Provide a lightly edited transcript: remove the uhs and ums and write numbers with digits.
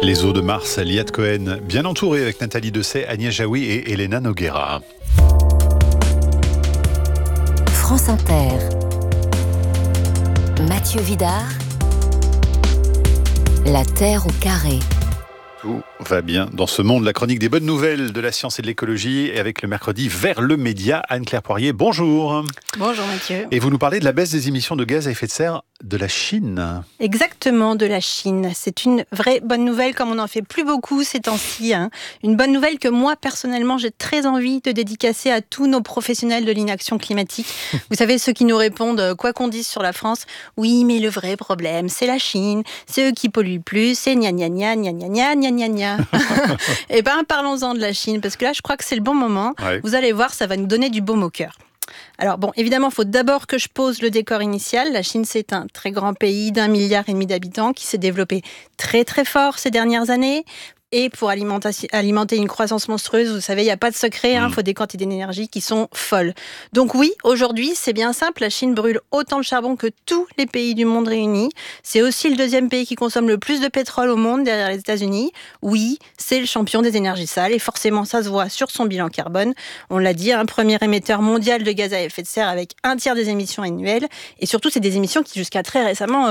Les eaux de Mars, Liat Cohen, bien entouré avec Nathalie Dessay, Agnès Jaoui et Elena Noguera. France Inter. Mathieu Vidard. La Terre au carré. Tout va bien dans ce monde. La chronique des bonnes nouvelles de la science et de l'écologie et avec le mercredi vers le média. Anne-Claire Poirier, bonjour. Bonjour Mathieu. Et vous nous parlez de la baisse des émissions de gaz à effet de serre de la Chine. Exactement, de la Chine. C'est une vraie bonne nouvelle, comme on n'en fait plus beaucoup ces temps-ci. Une bonne nouvelle que moi, personnellement, j'ai très envie de dédicacer à tous nos professionnels de l'inaction climatique. Vous savez, ceux qui nous répondent, quoi qu'on dise sur la France, oui, mais le vrai problème, c'est la Chine, c'est eux qui polluent le plus, c'est gna gna gna gna gna gna gna gna gna. Eh bien, parlons-en de la Chine, parce que là, je crois que c'est le bon moment. Ouais. Vous allez voir, ça va nous donner du baume au cœur. Alors bon, évidemment, il faut d'abord que je pose le décor initial. La Chine, c'est un très grand pays d'1,5 milliard d'habitants qui s'est développé très très fort ces dernières années. Et pour alimenter une croissance monstrueuse, vous savez, il n'y a pas de secret, il faut des quantités d'énergie qui sont folles. Donc oui, aujourd'hui, c'est bien simple, la Chine brûle autant de charbon que tous les pays du monde réunis. C'est aussi le deuxième pays qui consomme le plus de pétrole au monde, derrière les États-Unis. Oui, c'est le champion des énergies sales, et forcément, ça se voit sur son bilan carbone. On l'a dit, un premier émetteur mondial de gaz à effet de serre avec 1/3 des émissions annuelles. Et surtout, c'est des émissions qui, jusqu'à très récemment,